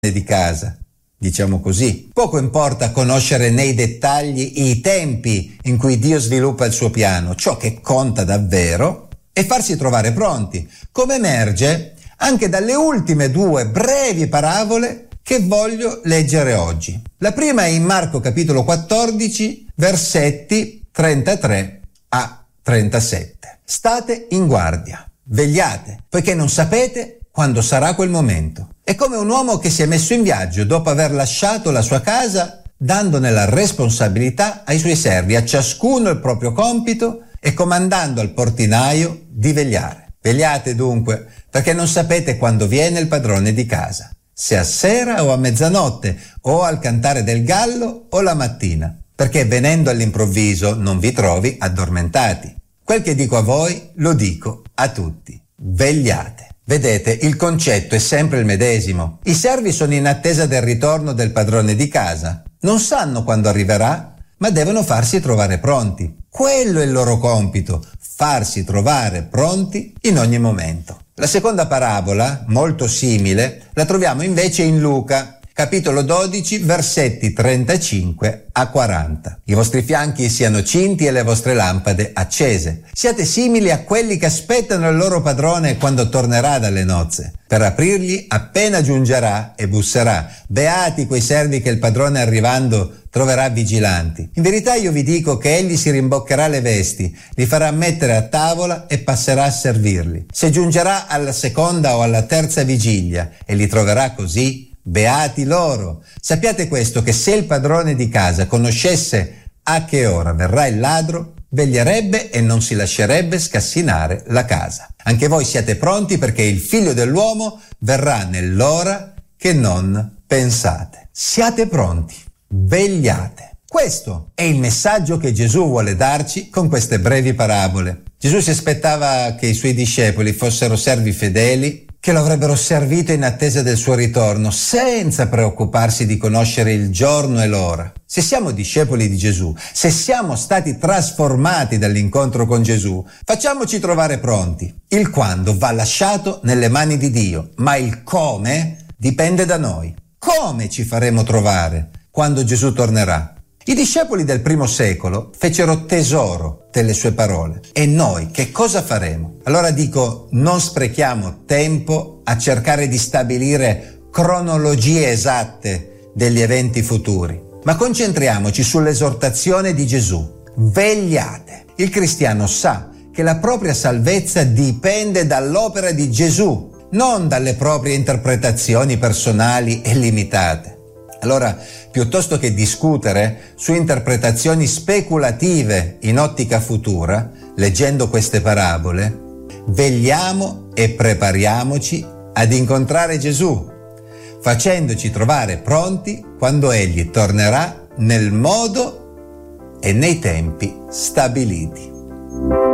di casa, diciamo così. Poco importa conoscere nei dettagli i tempi in cui Dio sviluppa il suo piano. Ciò che conta davvero è farsi trovare pronti, come emerge anche dalle ultime due brevi parabole che voglio leggere oggi. La prima è in Marco capitolo 14, versetti 33 a 37. State in guardia, vegliate, poiché non sapete quando sarà quel momento. È come un uomo che si è messo in viaggio dopo aver lasciato la sua casa, dandone la responsabilità ai suoi servi, a ciascuno il proprio compito e comandando al portinaio di vegliare. Vegliate dunque, perché non sapete quando viene il padrone di casa, se a sera o a mezzanotte, o al cantare del gallo o la mattina, perché venendo all'improvviso non vi trovi addormentati. Quel che dico a voi lo dico a tutti: vegliate. Vedete, il concetto è sempre il medesimo. I servi sono in attesa del ritorno del padrone di casa. Non sanno quando arriverà, ma devono farsi trovare pronti. Quello è il loro compito, farsi trovare pronti in ogni momento. La seconda parabola, molto simile, la troviamo invece in Luca, capitolo 12, versetti 35 a 40. I vostri fianchi siano cinti e le vostre lampade accese. Siate simili a quelli che aspettano il loro padrone quando tornerà dalle nozze, per aprirgli appena giungerà e busserà. Beati quei servi che il padrone arrivando troverà vigilanti. In verità io vi dico che egli si rimboccherà le vesti, li farà mettere a tavola e passerà a servirli. Se giungerà alla seconda o alla terza vigilia e li troverà così, beati loro. Sappiate questo, che se il padrone di casa conoscesse a che ora verrà il ladro, veglierebbe e non si lascerebbe scassinare la casa. Anche voi siate pronti, perché il figlio dell'uomo verrà nell'ora che non pensate. Siate pronti, vegliate. Questo è il messaggio che Gesù vuole darci con queste brevi parabole. Gesù si aspettava che i suoi discepoli fossero servi fedeli, che lo avrebbero servito in attesa del suo ritorno, senza preoccuparsi di conoscere il giorno e l'ora. Se siamo discepoli di Gesù, se siamo stati trasformati dall'incontro con Gesù, facciamoci trovare pronti. Il quando va lasciato nelle mani di Dio, ma il come dipende da noi. Come ci faremo trovare quando Gesù tornerà? I discepoli del primo secolo fecero tesoro delle sue parole. E noi che cosa faremo? Allora dico, non sprechiamo tempo a cercare di stabilire cronologie esatte degli eventi futuri, ma concentriamoci sull'esortazione di Gesù. Vegliate. Il cristiano sa che la propria salvezza dipende dall'opera di Gesù, non dalle proprie interpretazioni personali e limitate. Allora, piuttosto che discutere su interpretazioni speculative in ottica futura, leggendo queste parabole, vegliamo e prepariamoci ad incontrare Gesù, facendoci trovare pronti quando Egli tornerà nel modo e nei tempi stabiliti.